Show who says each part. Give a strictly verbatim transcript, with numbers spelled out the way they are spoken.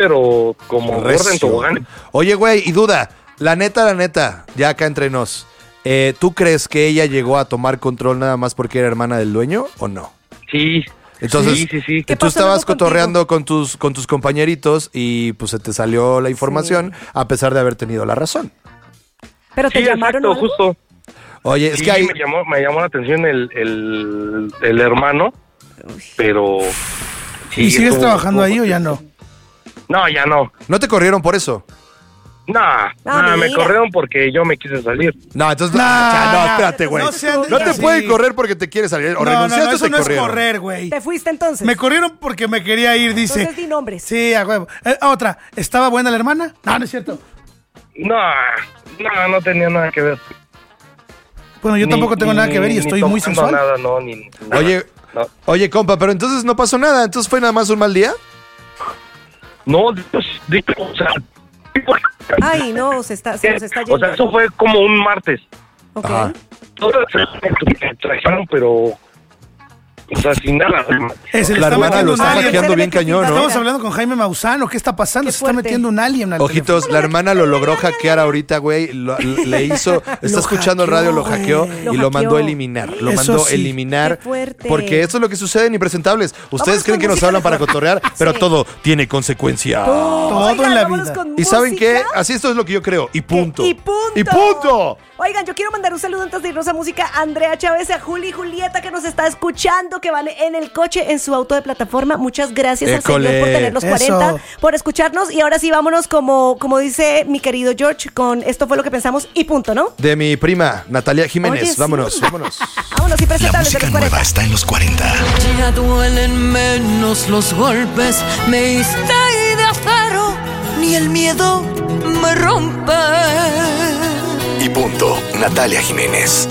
Speaker 1: pero como gorda en
Speaker 2: Recio.
Speaker 1: tobogán.
Speaker 2: Oye, güey, y duda, la neta, la neta, ya acá entre nos, eh, ¿tú crees que ella llegó a tomar control nada más porque era hermana del dueño o no?
Speaker 1: Sí.
Speaker 2: Entonces,
Speaker 1: sí, sí, sí.
Speaker 3: ¿Qué
Speaker 2: tú
Speaker 3: pasó
Speaker 2: estabas
Speaker 3: luego contigo?
Speaker 2: cotorreando con tus, con tus compañeritos y pues se te salió la información a pesar de haber tenido la razón.
Speaker 3: ¿Pero te
Speaker 1: Sí,
Speaker 3: llamaron
Speaker 1: exacto,
Speaker 3: o algo?
Speaker 1: justo.
Speaker 2: Oye, es
Speaker 1: Sí,
Speaker 2: que hay...
Speaker 1: me llamó, me llamó la atención el, el, el hermano, pero... sí,
Speaker 4: ¿Y sigues
Speaker 1: estuvo-
Speaker 4: trabajando ahí
Speaker 1: estuvo-
Speaker 4: o ya no?
Speaker 1: No, ya no.
Speaker 2: ¿No te corrieron por eso?
Speaker 1: No,
Speaker 3: Ah,
Speaker 1: no, me
Speaker 3: mira.
Speaker 1: corrieron porque yo me quise salir.
Speaker 2: No, entonces...
Speaker 4: No,
Speaker 2: ya, no,
Speaker 4: no,
Speaker 2: espérate, güey.
Speaker 4: no
Speaker 2: No,
Speaker 4: sean-
Speaker 2: te
Speaker 4: sí.
Speaker 2: pueden correr porque te quieres salir. O
Speaker 4: No, no,
Speaker 2: renunciaste
Speaker 4: no,
Speaker 2: o
Speaker 4: eso
Speaker 2: te
Speaker 4: no es
Speaker 2: corrieron.
Speaker 4: correr, güey.
Speaker 3: ¿Te fuiste entonces?
Speaker 4: Me corrieron porque me quería ir, dice.
Speaker 3: Entonces di nombres.
Speaker 4: Sí, a huevo. Eh, otra, ¿estaba buena la hermana? No, no es cierto.
Speaker 1: No, no, no tenía nada que ver.
Speaker 4: Bueno, yo
Speaker 1: Ni-
Speaker 4: tampoco tengo
Speaker 1: ni-
Speaker 4: nada que ver y
Speaker 1: ni
Speaker 4: estoy muy
Speaker 1: tomando
Speaker 4: sensual.
Speaker 1: nada, no, ni nada.
Speaker 2: Oye,
Speaker 1: No,
Speaker 2: oye, compa, pero entonces no pasó nada. Entonces fue nada más un mal día.
Speaker 1: no, Dios, Dios, o sea...
Speaker 3: Ay, no, se, está, se nos está yendo.
Speaker 1: O sea, eso fue como un martes.
Speaker 3: Ok.
Speaker 2: Ajá.
Speaker 1: Todas me trajeron, pero... O sea, sin nada.
Speaker 4: Eh, se le
Speaker 2: La
Speaker 4: está
Speaker 2: hermana
Speaker 4: metiendo
Speaker 2: lo
Speaker 4: un
Speaker 2: está
Speaker 4: alien.
Speaker 2: hackeando bien cañón, ¿no?
Speaker 4: Estamos hablando con Jaime Mausano. ¿Qué está pasando?
Speaker 3: Qué
Speaker 4: se está
Speaker 3: fuerte.
Speaker 4: metiendo un alien al
Speaker 2: Ojitos, la hermana lo logró hackear ahorita, güey. Lo- Le hizo, está escuchando el radio, lo hackeó
Speaker 4: güey.
Speaker 2: y
Speaker 3: Lo
Speaker 2: lo
Speaker 3: hackeó.
Speaker 2: mandó a eliminar. Lo
Speaker 4: Eso
Speaker 2: mandó a
Speaker 4: sí.
Speaker 2: eliminar.
Speaker 3: Qué fuerte.
Speaker 2: Porque eso es lo que sucede en Impresentables. Ustedes
Speaker 3: Vámonos
Speaker 2: creen
Speaker 3: con
Speaker 2: que nos
Speaker 3: música
Speaker 2: hablan para
Speaker 3: mejor.
Speaker 2: cotorrear, pero
Speaker 3: Sí.
Speaker 2: todo tiene consecuencia.
Speaker 4: Todo
Speaker 3: Oigan,
Speaker 4: en la
Speaker 3: vámonos
Speaker 4: vida.
Speaker 3: con
Speaker 2: ¿Y saben qué?
Speaker 3: música.
Speaker 2: Así esto es lo que yo creo. Y punto.
Speaker 3: Y punto.
Speaker 2: Y punto.
Speaker 3: Oigan, yo quiero mandar un saludo antes de irnos a música a Andrea Chávez, a Juli y Julieta que nos está escuchando, que van en el coche, en su auto de plataforma. Muchas gracias al
Speaker 2: École.
Speaker 3: señor por tener los
Speaker 4: Eso.
Speaker 3: cuarenta, por escucharnos. Y ahora sí, vámonos como, como dice mi querido George, con esto fue lo que pensamos y punto, ¿no?
Speaker 2: De mi prima, Natalia Jiménez.
Speaker 3: Oye, sí.
Speaker 2: vámonos, vámonos.
Speaker 3: Vámonos,
Speaker 5: La
Speaker 3: impresentables de
Speaker 5: música
Speaker 3: los
Speaker 5: nueva
Speaker 3: cuarenta.
Speaker 5: está en los cuarenta.
Speaker 6: Ya duelen menos los golpes, me diste de acero, ni el miedo me rompe.
Speaker 5: Y punto. Natalia Jiménez.